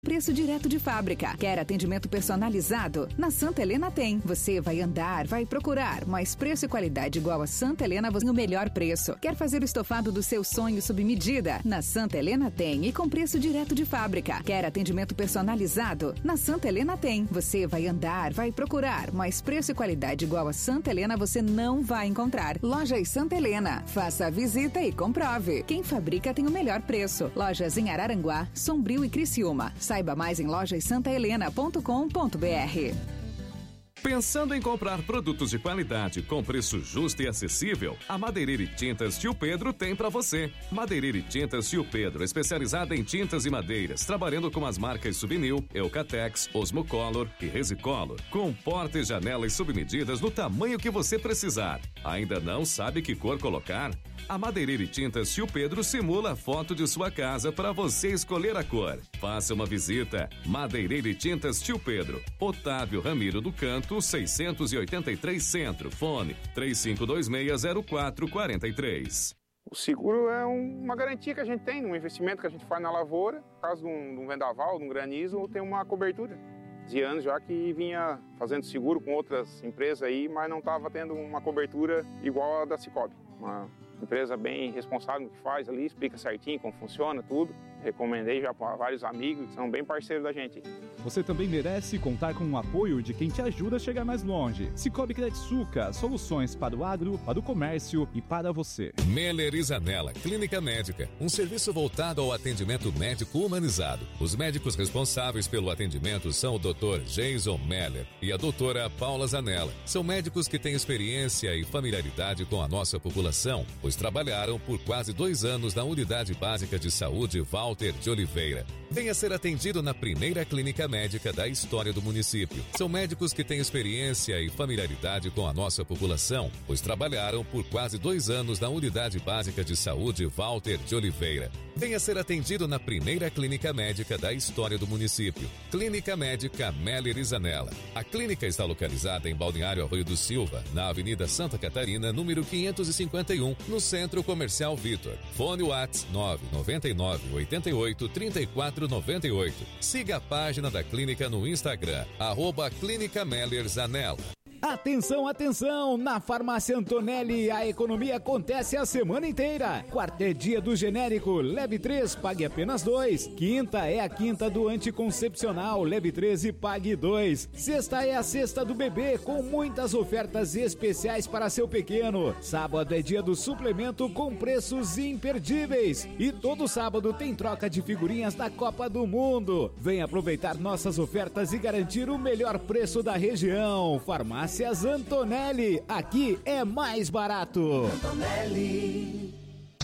Preço direto de fábrica. Quer atendimento personalizado? Na Santa Helena tem. Você vai andar, vai procurar, mas preço e qualidade igual a Santa Helena, você tem o melhor preço. Quer fazer o estofado do seu sonho sob medida? Na Santa Helena tem e com preço direto de fábrica. Quer atendimento personalizado? Na Santa Helena tem. Você vai andar, vai procurar, mas preço e qualidade igual a Santa Helena você não vai encontrar. Lojas Santa Helena. Faça a visita e comprove. Quem fabrica tem o melhor preço. Lojas em Araranguá, Sombrio e Criciúma. Saiba mais em lojassantahelena.com.br. Pensando em comprar produtos de qualidade com preço justo e acessível? A Madeireira e Tintas Tio Pedro tem para você. Madeireira e Tintas Tio Pedro, especializada em tintas e madeiras, trabalhando com as marcas Subnil, Eucatex, Osmocolor e Resicolor, com porta e janelas submedidas no tamanho que você precisar. Ainda não sabe que cor colocar? A Madeireira e Tintas Tio Pedro simula a foto de sua casa para você escolher a cor. Faça uma visita. Madeireira e Tintas Tio Pedro, Otávio Ramiro do Canto, 683 Centro, fone 35260443. O seguro é uma garantia que a gente tem, um investimento que a gente faz na lavoura, no caso de um vendaval, de um granizo, tem uma cobertura. De anos já que vinha fazendo seguro com outras empresas aí, mas não estava tendo uma cobertura igual a da Cicobi. Uma empresa bem responsável no que faz ali, explica certinho como funciona tudo. Recomendei já para vários amigos que são bem parceiros da gente. Você também merece contar com o apoio de quem te ajuda a chegar mais longe. Cicobi Credsuca, soluções para o agro, para o comércio e para você. Meller e Zanella, Clínica Médica, um serviço voltado ao atendimento médico humanizado. Os médicos responsáveis pelo atendimento são o Dr. Jason Meller e a doutora Paula Zanella. São médicos que têm experiência e familiaridade com a nossa população, pois trabalharam por quase 2 anos na Unidade Básica de Saúde Walter de Oliveira. Venha ser atendido na primeira clínica médica da história do município. São médicos que têm experiência e familiaridade com a nossa população, pois trabalharam por quase 2 anos na Unidade Básica de Saúde Walter de Oliveira. Venha ser atendido na primeira clínica médica da história do município. Clínica Médica Meller e Zanella. A clínica está localizada em Balneário Arroio do Silva, na Avenida Santa Catarina, número 551, no Centro Comercial Vitor. Fone WhatsApp 999 88 34 98. Siga a página da clínica no Instagram, @Clínica Meller Zanella. Atenção, atenção! Na Farmácia Antonelli, a economia acontece a semana inteira. Quarta é dia do genérico, leve 3, pague apenas 2. Quinta é a quinta do anticoncepcional, leve 3 e pague 2. Sexta é a sexta do bebê, com muitas ofertas especiais para seu pequeno. Sábado é dia do suplemento com preços imperdíveis. E todo sábado tem troca de figurinhas da Copa do Mundo. Venha aproveitar nossas ofertas e garantir o melhor preço da região. Farmácia Antonelli, aqui é mais barato. Antonelli.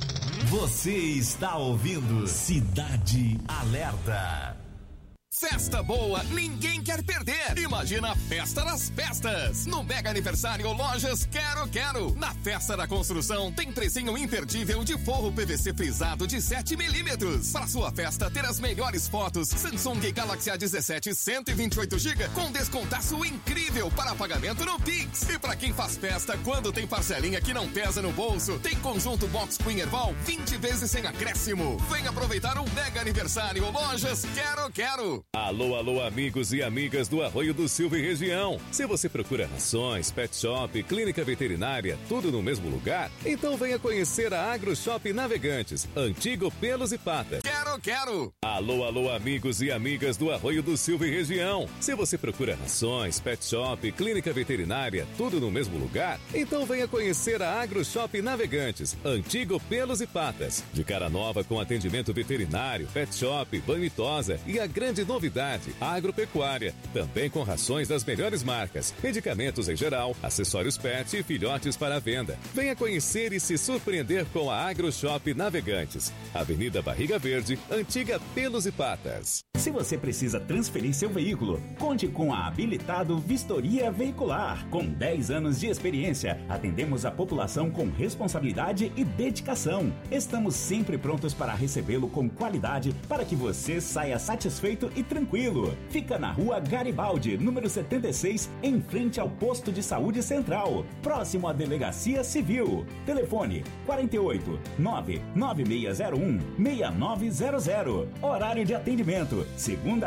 Você está ouvindo Cidade Alerta. Festa boa, ninguém quer perder. Imagina a festa das festas. No Mega Aniversário Lojas Quero. Na Festa da Construção tem precinho imperdível de forro PVC frisado de 7 milímetros. Para sua festa ter as melhores fotos, Samsung Galaxy A17 128 GB com descontaço incrível para pagamento no Pix. E para quem faz festa, quando tem parcelinha que não pesa no bolso, tem conjunto Box Queen Erval 20 vezes sem acréscimo. Vem aproveitar o Mega Aniversário Lojas Quero. Alô, amigos e amigas do Arroio do Silva e região. Se você procura rações, pet shop, clínica veterinária, tudo no mesmo lugar, então venha conhecer a Agro Shop Navegantes, antigo Pelos e Patas. Quero. Alô, amigos e amigas do Arroio do Silva e região. Se você procura rações, pet shop, clínica veterinária, tudo no mesmo lugar, então venha conhecer a Agro Shop Navegantes, antigo Pelos e Patas. De cara nova com atendimento veterinário, pet shop, banho e tosa e a grande novidade, agropecuária, também com rações das melhores marcas, medicamentos em geral, acessórios pet e filhotes para venda. Venha conhecer e se surpreender com a Agro Shop Navegantes, Avenida Barriga Verde, antiga Pelos e Patas. Se você precisa transferir seu veículo, conte com a Habilitado Vistoria Veicular. Com 10 anos de experiência, atendemos a população com responsabilidade e dedicação. Estamos sempre prontos para recebê-lo com qualidade para que você saia satisfeito e tranquilo. Fica na Rua Garibaldi, número 76, em frente ao Posto de Saúde Central, próximo à Delegacia Civil. Telefone 48 99601 6900. Horário de atendimento segunda